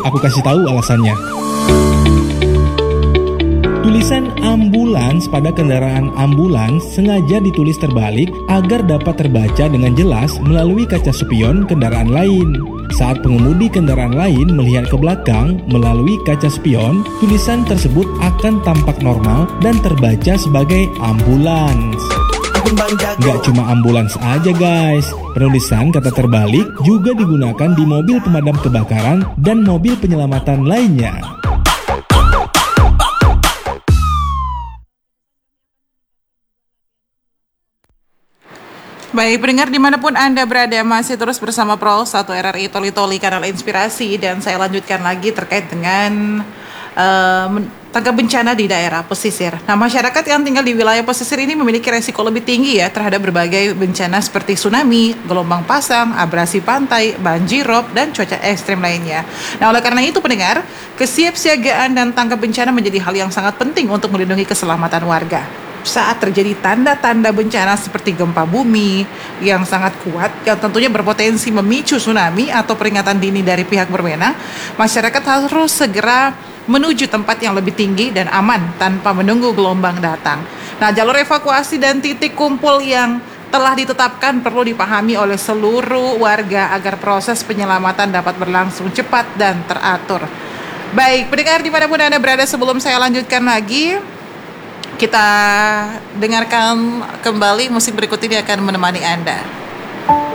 Aku kasih tahu alasannya. Tulisan ambulans pada kendaraan ambulans sengaja ditulis terbalik agar dapat terbaca dengan jelas melalui kaca spion kendaraan lain. Saat pengemudi kendaraan lain melihat ke belakang melalui kaca spion, tulisan tersebut akan tampak normal dan terbaca sebagai ambulans. Nggak cuma ambulans aja guys, penulisan kata terbalik juga digunakan di mobil pemadam kebakaran dan mobil penyelamatan lainnya. Baik, pendengar dimanapun Anda berada, masih terus bersama Pro 1 RRI Toli-Toli Kanal Inspirasi. Dan saya lanjutkan lagi terkait dengan tanggap bencana di daerah pesisir. Nah, masyarakat yang tinggal di wilayah pesisir ini memiliki resiko lebih tinggi ya terhadap berbagai bencana seperti tsunami, gelombang pasang, abrasi pantai, banjirop, dan cuaca ekstrim lainnya. Nah, oleh karena itu pendengar, kesiapsiagaan dan tanggap bencana menjadi hal yang sangat penting untuk melindungi keselamatan warga. Saat terjadi tanda-tanda bencana seperti gempa bumi yang sangat kuat yang tentunya berpotensi memicu tsunami atau peringatan dini dari pihak berwenang, masyarakat harus segera menuju tempat yang lebih tinggi dan aman tanpa menunggu gelombang datang. Nah, jalur evakuasi dan titik kumpul yang telah ditetapkan perlu dipahami oleh seluruh warga agar proses penyelamatan dapat berlangsung cepat dan teratur. Baik, pendengar dimanapun Anda berada, sebelum saya lanjutkan lagi, kita dengarkan kembali musik berikut ini akan menemani Anda.